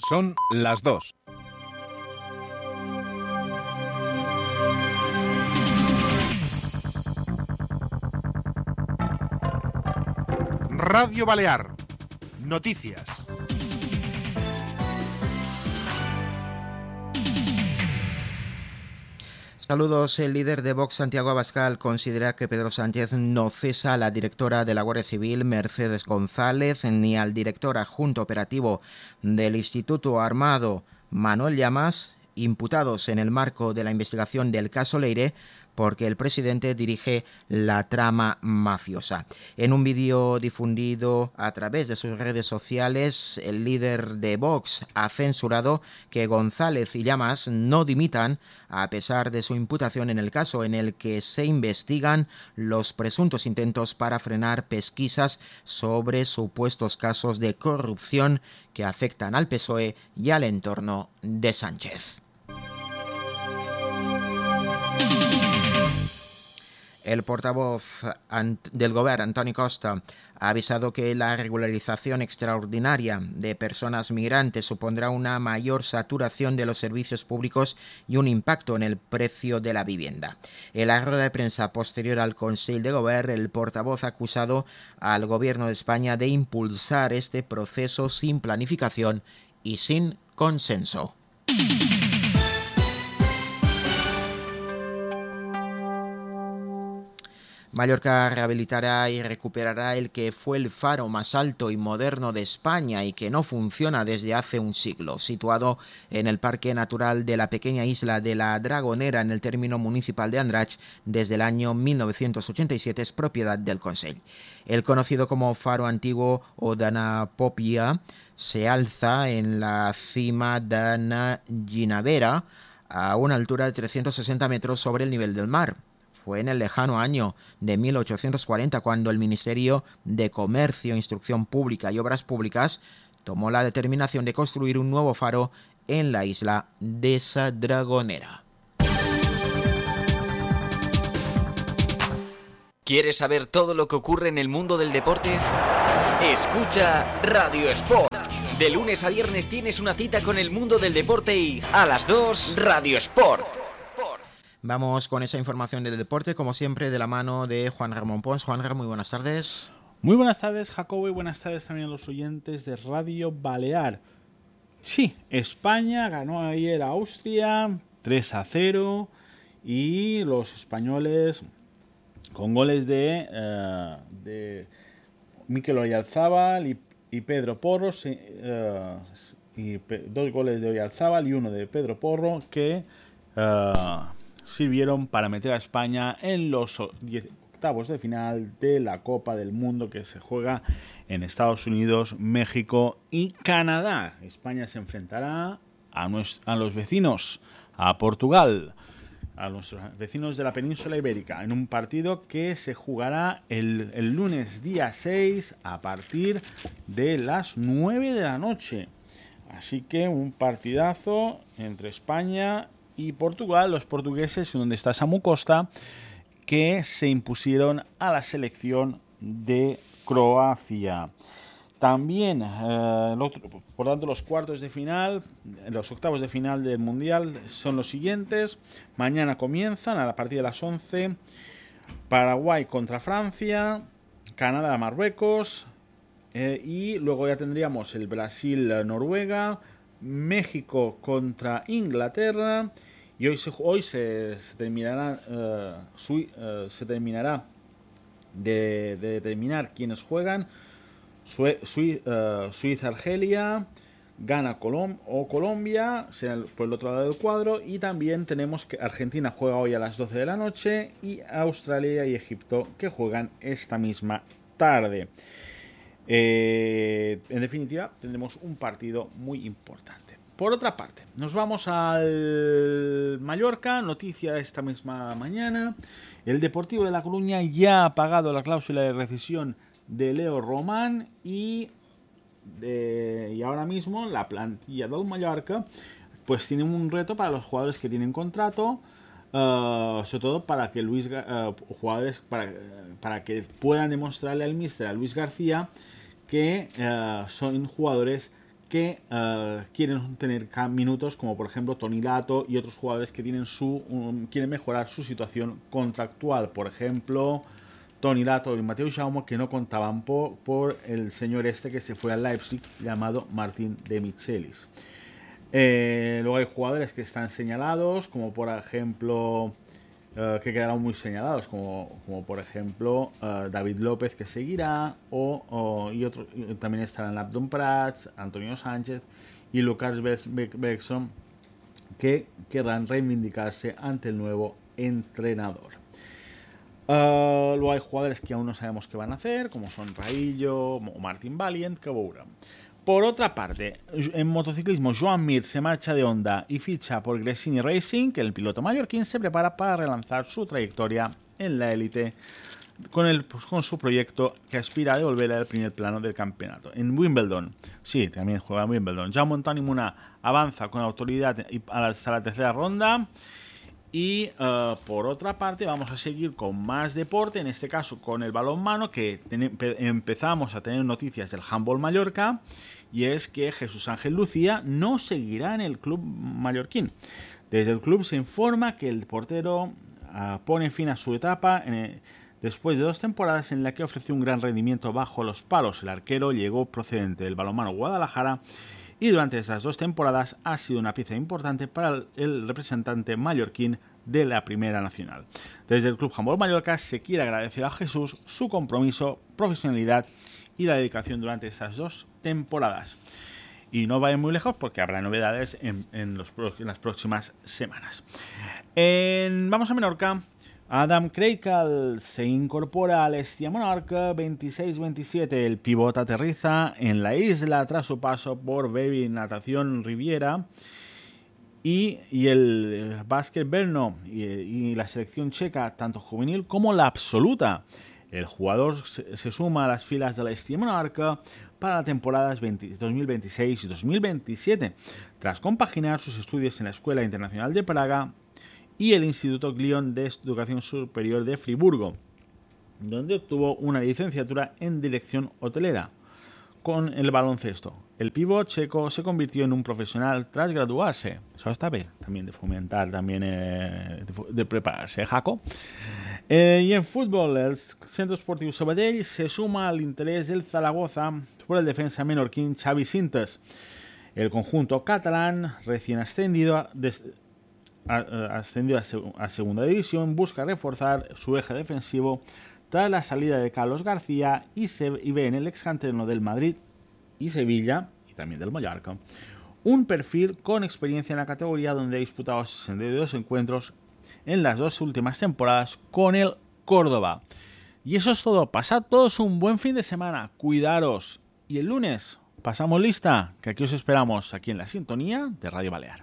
Son las 2. Radio Balear. Noticias. Saludos. El líder de Vox, Santiago Abascal, considera que Pedro Sánchez no cesa a la directora de la Guardia Civil, Mercedes González, ni al director adjunto operativo del Instituto Armado, Manuel Llamas, imputados en el marco de la investigación del caso Leire, porque el presidente dirige la trama mafiosa. En un vídeo difundido a través de sus redes sociales, el líder de Vox ha censurado que González y Llamas no dimitan a pesar de su imputación en el caso en el que se investigan los presuntos intentos para frenar pesquisas sobre supuestos casos de corrupción que afectan al PSOE y al entorno de Sánchez. El portavoz del Govern, Antoni Costa, ha avisado que la regularización extraordinaria de personas migrantes supondrá una mayor saturación de los servicios públicos y un impacto en el precio de la vivienda. En la rueda de prensa posterior al Consell de Govern, el portavoz ha acusado al Gobierno de España de impulsar este proceso sin planificación y sin consenso. Mallorca rehabilitará y recuperará el que fue el faro más alto y moderno de España y que no funciona desde hace un siglo. Situado en el Parque Natural de la pequeña isla de la Dragonera, en el término municipal de Andratx, desde el año 1987 es propiedad del Consell. El conocido como faro antiguo o d'Anapòpia se alza en la cima d'Ana Ginavera a una altura de 360 metros sobre el nivel del mar. Fue en el lejano año de 1840 cuando el Ministerio de Comercio, Instrucción Pública y Obras Públicas tomó la determinación de construir un nuevo faro en la isla de esa Dragonera. ¿Quieres saber todo lo que ocurre en el mundo del deporte? Escucha Radio Sport. De lunes a viernes tienes una cita con el mundo del deporte y a las 2 Radio Sport. Vamos con esa información del deporte, como siempre, de la mano de Juan Ramón Pons. Juan Ramón, muy buenas tardes. Muy buenas tardes, Jacobo, y buenas tardes también a los oyentes de Radio Balear. Sí, España ganó ayer a Austria 3-0 y los españoles, con goles de Mikel Oyarzabal y Pedro Porro, dos goles de Oyarzabal y uno de Pedro Porro, que sirvieron para meter a España en los octavos de final de la Copa del Mundo que se juega en Estados Unidos, México y Canadá. España se enfrentará a los vecinos, a Portugal, a nuestros vecinos de la península ibérica, en un partido que se jugará el lunes día 6 a partir de las 9 de la noche. Así que un partidazo entre España y Portugal, los portugueses, donde está Samu Costa, que se impusieron a la selección de Croacia. También, por tanto, los cuartos de final, los octavos de final del Mundial son los siguientes. Mañana comienzan a partir de las 11, Paraguay contra Francia, Canadá, Marruecos, y luego ya tendríamos el Brasil-Noruega, México contra Inglaterra, y hoy se terminará de determinar quiénes juegan. Suiza-Argelia, Ghana Colombia, será por el otro lado del cuadro, y también tenemos que Argentina juega hoy a las 12 de la noche y Australia y Egipto que juegan esta misma tarde. En definitiva, tendremos un partido muy importante. Por otra parte, nos vamos al Mallorca. Noticia esta misma mañana: el Deportivo de La Coruña ya ha pagado la cláusula de rescisión de Leo Román y ahora mismo la plantilla del Mallorca pues tiene un reto para los jugadores que tienen contrato, sobre todo para que jugadores para que puedan demostrarle al míster, a Luis García, que son jugadores que quieren tener minutos, como por ejemplo Toni Lato y otros jugadores que tienen quieren mejorar su situación contractual. Por ejemplo, Toni Lato y Mateu Jaume, que no contaban por el señor este que se fue al Leipzig, llamado Martin de Michelis. Luego hay jugadores que están señalados, como por ejemplo, que quedaron muy señalados, como por ejemplo David López, que seguirá, y también estarán Abdon Prats, Antonio Sánchez y Lucas Bengtsson, que querrán reivindicarse ante el nuevo entrenador. Luego hay jugadores que aún no sabemos qué van a hacer, como son Raillo o Martin Valiant, que veurem. Por otra parte, en motociclismo, Joan Mir se marcha de Honda y ficha por Gresini Racing, que el piloto mallorquín se prepara para relanzar su trayectoria en la élite con su proyecto que aspira a devolver al primer plano del campeonato. En Wimbledon, sí, también juega en Wimbledon, Jaume Antoni Munar avanza con autoridad hasta la tercera ronda. Y por otra parte vamos a seguir con más deporte, en este caso con el balonmano, que empezamos a tener noticias del Handball Mallorca, y es que Jesús Ángel Lucía no seguirá en el club mallorquín. Desde el club se informa que el portero pone fin a su etapa después de 2 temporadas en la que ofreció un gran rendimiento bajo los palos. El arquero llegó procedente del balonmano Guadalajara y durante estas 2 temporadas ha sido una pieza importante para el representante mallorquín de la Primera Nacional. Desde el Club Handball Mallorca se quiere agradecer a Jesús su compromiso, profesionalidad y la dedicación durante estas 2 temporadas. Y no vayan muy lejos porque habrá novedades en las próximas semanas. Vamos a Menorca. Adam Kreikal se incorpora al Estia Menorca 26-27. El pívot aterriza en la isla tras su paso por Baby Natación Riviera y el básquet Brno y la selección checa, tanto juvenil como la absoluta. El jugador se suma a las filas de la Estia Menorca para las temporadas 2026 y 2027, tras compaginar sus estudios en la Escuela Internacional de Praga y el Instituto Glion de Educación Superior de Friburgo, donde obtuvo una licenciatura en dirección hotelera. Con el baloncesto, el pívot checo se convirtió en un profesional tras graduarse. Eso está bien, también de fomentar, también de prepararse, Jaco. Y en fútbol, el Centro Esportiu Sabadell se suma al interés del Zaragoza por el defensa menorquín Xavi Sintes. El conjunto catalán, recién ascendido a segunda división, busca reforzar su eje defensivo tras la salida de Carlos García y ve en el excanterano del Madrid y Sevilla, y también del Mallorca, un perfil con experiencia en la categoría, donde ha disputado 62 encuentros en las 2 últimas temporadas con el Córdoba. Y eso es todo. Pasad todos un buen fin de semana, cuidaros, y el lunes pasamos lista, que aquí os esperamos, aquí en la sintonía de Radio Balear.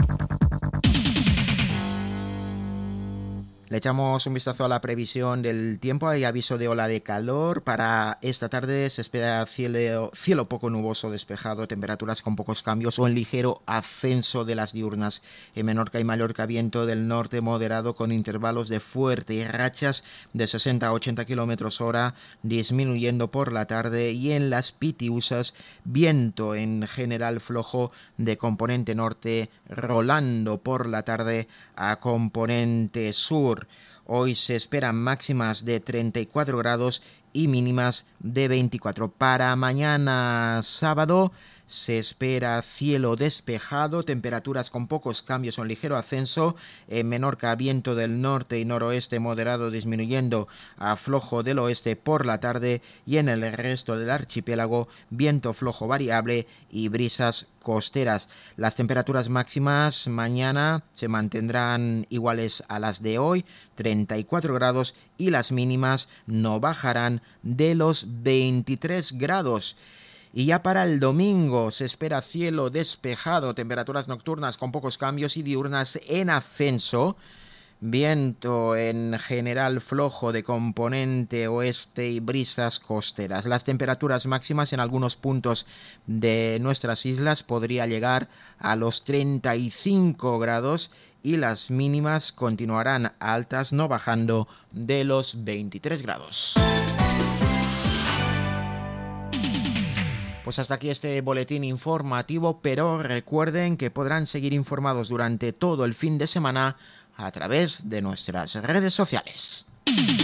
Le echamos un vistazo a la previsión del tiempo. Hay aviso de ola de calor. Para esta tarde se espera cielo poco nuboso, despejado, temperaturas con pocos cambios o en ligero ascenso de las diurnas. En Menorca y Mallorca, viento del norte moderado con intervalos de fuerte y rachas de 60 a 80 km hora, disminuyendo por la tarde. Y en las Pitiusas, viento en general flojo de componente norte, rolando por la tarde a componente sur. Hoy se esperan máximas de 34 grados y mínimas de 24. Para mañana sábado se espera cielo despejado, temperaturas con pocos cambios o en ligero ascenso. En Menorca, viento del norte y noroeste moderado, disminuyendo a flojo del oeste por la tarde, y en el resto del archipiélago, viento flojo variable y brisas costeras. Las temperaturas máximas mañana se mantendrán iguales a las de hoy, 34 grados, y las mínimas no bajarán de los 23 grados. Y ya para el domingo se espera cielo despejado, temperaturas nocturnas con pocos cambios y diurnas en ascenso. Viento en general flojo de componente oeste y brisas costeras. Las temperaturas máximas en algunos puntos de nuestras islas podría llegar a los 35 grados y las mínimas continuarán altas, no bajando de los 23 grados. Pues hasta aquí este boletín informativo, pero recuerden que podrán seguir informados durante todo el fin de semana a través de nuestras redes sociales.